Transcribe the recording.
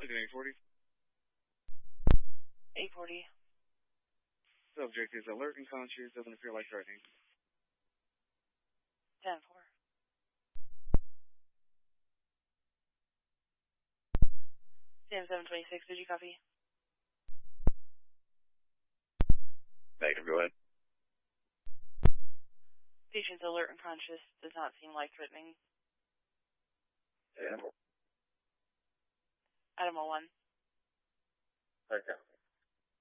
Lincoln 840. 840. Subject is alert and conscious, doesn't appear like threatening. 10-4. Sam 726, did you copy? Negative, go ahead. Patient's alert and conscious, does not seem like threatening. 10-4. Item 01. Okay.